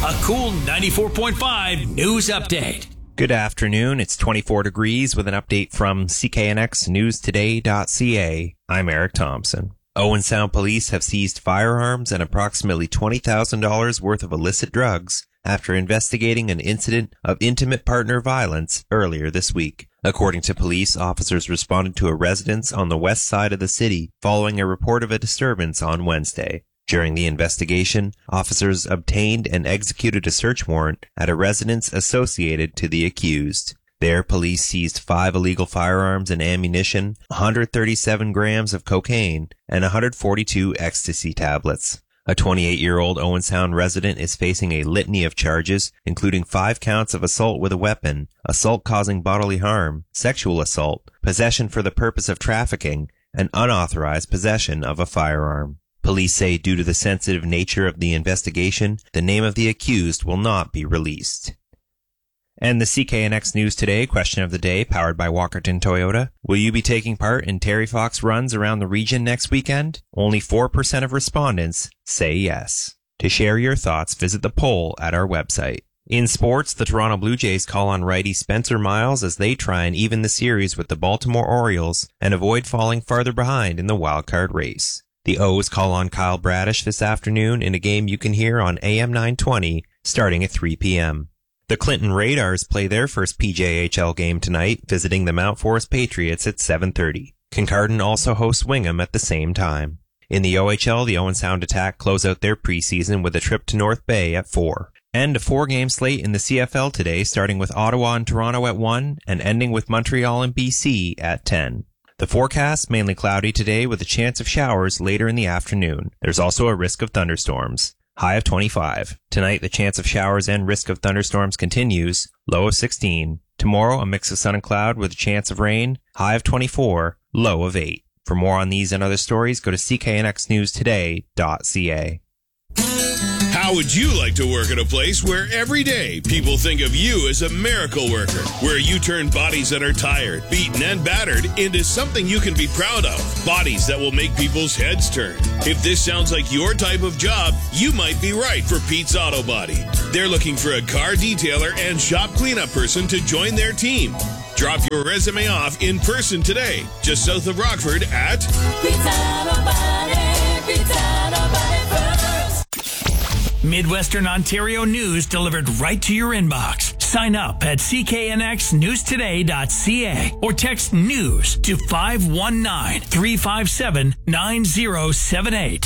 A cool 94.5 news update. Good afternoon. It's 24 degrees with an update from CKNXNewsToday.ca. I'm Eric Thompson. Owen Sound police have seized firearms and approximately $20,000 worth of illicit drugs after investigating an incident of intimate partner violence earlier this week. According to police, officers responded to a residence on the west side of the city following a report of a disturbance on Wednesday. During the investigation, officers obtained and executed a search warrant at a residence associated to the accused. There, police seized 5 illegal firearms and ammunition, 137 grams of cocaine, and 142 ecstasy tablets. A 28-year-old Owen Sound resident is facing a litany of charges, including 5 counts of assault with a weapon, assault causing bodily harm, sexual assault, possession for the purpose of trafficking, and unauthorized possession of a firearm. Police say due to the sensitive nature of the investigation, the name of the accused will not be released. And the CKNX News Today question of the day, powered by Walkerton Toyota. Will you be taking part in Terry Fox runs around the region next weekend? Only 4% of respondents say yes. To share your thoughts, visit the poll at our website. In sports, the Toronto Blue Jays call on righty Spencer Miles as they try and even the series with the Baltimore Orioles and avoid falling farther behind in the wildcard race. The O's call on Kyle Bradish this afternoon in a game you can hear on AM 920 starting at 3 p.m. The Clinton Radars play their first PJHL game tonight, visiting the Mount Forest Patriots at 7:30. Kincardine also hosts Wingham at the same time. In the OHL, the Owen Sound Attack close out their preseason with a trip to North Bay at 4. And a 4-game slate in the CFL today, starting with Ottawa and Toronto at 1 and ending with Montreal and BC at 10. The forecast, mainly cloudy today with a chance of showers later in the afternoon. There's also a risk of thunderstorms. High of 25. Tonight, the chance of showers and risk of thunderstorms continues. Low of 16. Tomorrow, a mix of sun and cloud with a chance of rain. High of 24. Low of 8. For more on these and other stories, go to cknxnewstoday.ca. How would you like to work at a place where every day people think of you as a miracle worker? Where you turn bodies that are tired, beaten, and battered into something you can be proud of. Bodies that will make people's heads turn. If this sounds like your type of job, you might be right for Pete's Auto Body. They're looking for a car detailer and shop cleanup person to join their team. Drop your resume off in person today, just south of Rockford at Pete's Auto Body, Pete's Auto Body first. Midwestern Ontario news delivered right to your inbox. Sign up at cknxnewstoday.ca or text NEWS to 519-357-9078.